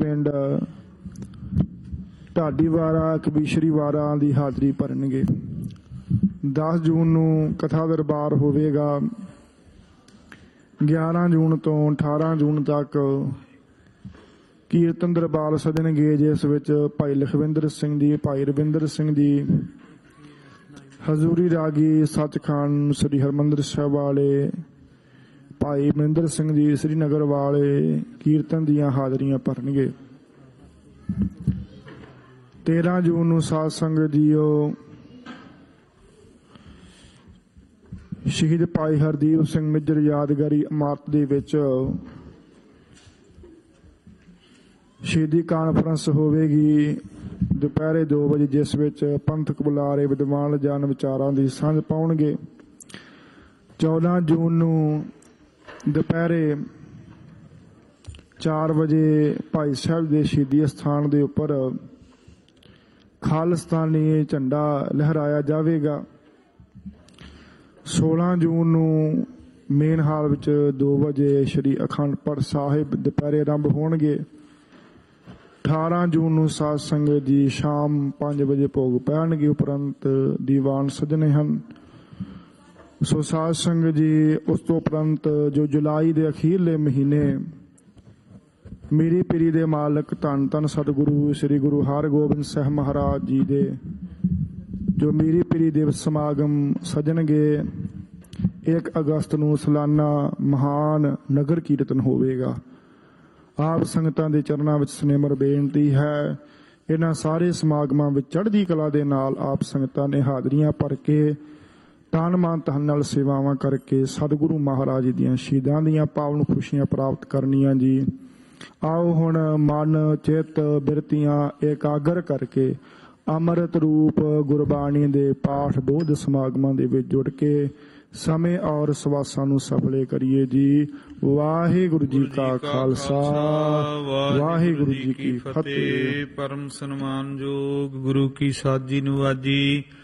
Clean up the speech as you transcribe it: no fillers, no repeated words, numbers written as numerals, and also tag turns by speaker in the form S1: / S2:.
S1: ਪਿੰਡ ਢਾਡੀਵਾਰਾ ਕਬੀਸ਼ਰੀਵਾਰਾ ਦੀ ਹਾਜ਼ਰੀ ਭਰਨਗੇ। 10 ਜੂਨ ਨੂੰ ਕਥਾ ਦਰਬਾਰ ਹੋਵੇਗਾ। 11 ਜੂਨ ਤੋਂ 18 ਜੂਨ ਤੱਕ ਕੀਰਤਨ ਦਰਬਾਰ ਸਜਣਗੇ, ਜਿਸ ਵਿੱਚ ਭਾਈ ਲਖਵਿੰਦਰ ਸਿੰਘ ਜੀ, ਭਾਈ ਰਵਿੰਦਰ ਸਿੰਘ ਜੀ, ਹਜ਼ੂਰੀ ਰਾਗੀ ਸੱਚਖੰਡ ਸ੍ਰੀ ਹਰਿਮੰਦਰ ਸਾਹਿਬ ਵਾਲੇ, ਭਾਈ ਮਨਿੰਦਰ ਸਿੰਘ ਜੀ ਸ੍ਰੀਨਗਰ ਵਾਲੇ ਕੀਰਤਨ ਦੀਆਂ ਹਾਜ਼ਰੀਆਂ ਭਰਨਗੇ। 13 ਜੂਨ ਨੂੰ ਸਾਧ ਸੰਗਤ ਜੀਓ ਸ਼ਹੀਦ ਭਾਈ ਹਰਦੀਪ ਸਿੰਘ ਨਿੱਜਰ ਯਾਦਗਾਰੀ ਇਮਾਰਤ ਦੇ ਵਿੱਚ ਸ਼ਹੀਦੀ ਕਾਨਫਰੰਸ ਹੋਵੇਗੀ ਦੁਪਹਿਰੇ 2 ਵਜੇ, ਜਿਸ ਵਿੱਚ ਪੰਥਕ ਬੁਲਾਰੇ ਵਿਦਵਾਨ ਜਨ ਵਿਚਾਰਾਂ ਦੀ ਸਾਂਝ ਪਾਉਣਗੇ। 14 ਜੂਨ ਨੂੰ ਦੁਪਹਿਰੇ 4 ਵਜੇ ਭਾਈ ਸਾਹਿਬ ਦੇ ਸ਼ਹੀਦੀ ਅਸਥਾਨ ਦੇ ਉੱਪਰ ਖਾਲਿਸਤਾਨੀ ਝੰਡਾ ਲਹਿਰਾਇਆ ਜਾਵੇਗਾ। 16 ਜੂਨ ਨੂੰ ਮੇਨ ਹਾਲ ਵਿੱਚ 2 ਵਜੇ ਸ਼੍ਰੀ ਅਖੰਡ ਪਾਠ ਸਾਹਿਬ ਦੁਪਹਿਰੇ ਆਰੰਭ ਹੋਣਗੇ। 18 ਜੂਨ ਨੂੰ ਸਾਧ ਸੰਗਤ ਜੀ ਸ਼ਾਮ 5 ਵਜੇ ਭੋਗ ਪੈਣਗੇ, ਉਪਰੰਤ ਦੀਵਾਨ ਸਜਣੇ ਹਨ। ਸੋ ਸਾਧ ਸੰਗਤ ਜੀ ਉਸ ਤੋਂ ਉਪਰੰਤ ਜੋ ਜੁਲਾਈ ਦੇ ਅਖੀਰਲੇ ਮਹੀਨੇ ਮੀਰੀ ਪੀਰੀ ਦੇ ਮਾਲਕ ਧੰਨ ਧੰਨ ਸਤਿਗੁਰੂ ਸ੍ਰੀ ਗੁਰੂ ਹਰਗੋਬਿੰਦ ਸਾਹਿਬ ਮਹਾਰਾਜ ਜੀ ਦੇ ਜੋ ਮੀਰੀ ਪੀਰੀ ਦਿਵਸ ਸਮਾਗਮ ਸਜਣਗੇ। 1 ਅਗਸਤ ਨੂੰ ਸਾਲਾਨਾ ਮਹਾਨ ਨਗਰ ਕੀਰਤਨ ਹੋਵੇਗਾ। ਆਪ ਸੰਗਤਾਂ ਦੇ ਚਰਨਾਂ ਵਿੱਚ ਸਨੇਮਰ ਬੇਨਤੀ ਹੈ, ਇਹਨਾਂ ਸਾਰੇ ਸਮਾਗਮਾਂ ਵਿੱਚ ਚੜ੍ਹਦੀ ਕਲਾ ਦੇ ਨਾਲ ਆਪ ਸੰਗਤਾਂ ਨੇ ਹਾਜ਼ਰੀਆਂ ਭਰ ਕੇ ਤਨ ਮਨ ਧਨ ਨਾਲ ਸੇਵਾਵਾਂ ਕਰਕੇ ਸਤਿਗੁਰੂ ਮਹਾਰਾਜ ਦੀਆਂ ਸ਼ਹੀਦਾਂ ਦੀਆਂ ਪਾਵਨ ਖੁਸ਼ੀਆਂ ਪ੍ਰਾਪਤ ਕਰਨੀਆਂ ਜੀ। ਆਓ ਹੁਣ ਮਨ ਚਿੱਤ ਬਿਰਤੀਆਂ ਇਕਾਗਰ ਕਰਕੇ ਅੰਮ੍ਰਿਤ ਰੂਪ ਗੁਰਬਾਣੀ ਦੇ ਪਾਠ ਬੋਧ ਸਮਾਗਮਾਂ ਦੇ ਵਿੱਚ ਜੁੜ ਕੇ ਸਮੇਂ ਔਰ ਸਵਾਸਾਂ ਨੂੰ ਸਫਲੇ ਕਰੀਏ ਜੀ। ਵਾਹਿਗੁਰੂ ਜੀ ਕਾ ਖਾਲਸਾ, ਵਾਹਿਗੁਰੂ ਜੀ ਕੀ ਫਤਿਹ।
S2: ਪਰਮ ਸਨਮਾਨਯੋਗ ਗੁਰੂ ਕੀ ਸਾਜੀ ਨਿਵਾਜੀ